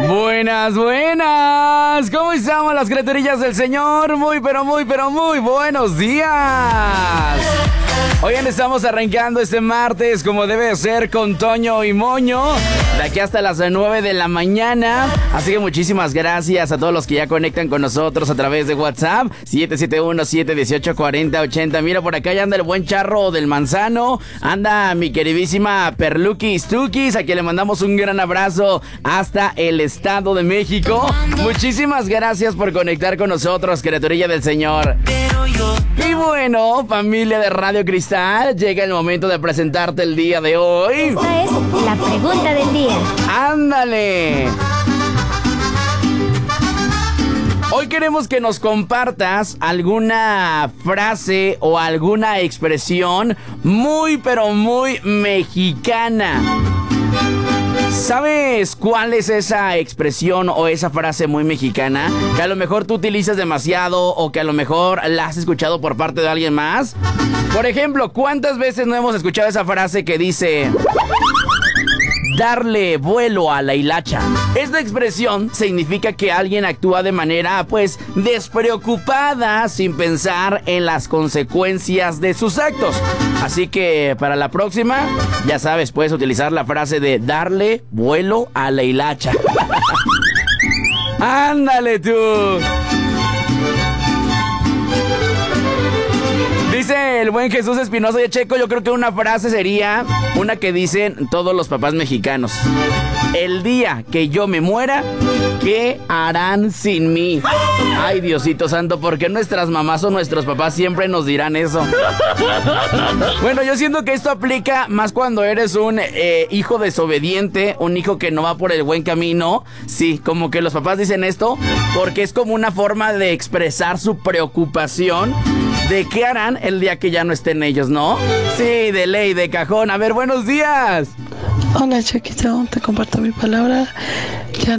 Buenas, buenas. ¿Cómo estamos las criaturillas del Señor? Muy buenos días. Hoy estamos arrancando este martes como debe ser con Toño y Moño, de aquí hasta las 9 de la mañana. Así que muchísimas gracias a todos los que ya conectan con nosotros a través de WhatsApp 771-718-4080. Mira, por acá ya anda el buen Charro del Manzano, anda mi queridísima Perluquis Tukis, a quien le mandamos un gran abrazo hasta el Estado de México. Muchísimas gracias por conectar con nosotros, criaturilla del Señor. Y bueno, familia de Radio Cristal, llega el momento de presentarte el día de hoy. Esta es la pregunta del día. ¡Ándale! Hoy queremos que nos compartas alguna frase o alguna expresión muy mexicana. ¿Sabes cuál es esa expresión o esa frase muy mexicana que a lo mejor tú utilizas demasiado o que a lo mejor la has escuchado por parte de alguien más? Por ejemplo, ¿cuántas veces no hemos escuchado esa frase que dice darle vuelo a la hilacha? Esta expresión significa que alguien actúa de manera, despreocupada, sin pensar en las consecuencias de sus actos. Así que para la próxima, ya sabes, puedes utilizar la frase de darle vuelo a la hilacha. ¡Ándale tú! Dice el buen Jesús Espinosa de Checo, yo creo que una frase sería una que dicen todos los papás mexicanos: el día que yo me muera, ¿qué harán sin mí? Ay, Diosito santo, ¿por qué nuestras mamás o nuestros papás siempre nos dirán eso? Bueno, yo siento que esto aplica más cuando eres un hijo desobediente, un hijo que no va por el buen camino. Sí, como que los papás dicen esto porque es como una forma de expresar su preocupación de qué harán el día que ya no estén ellos, ¿no? Sí, de ley, de cajón. A ver, buenos días. Hola, Chiquito, te comparto mi palabra. Ya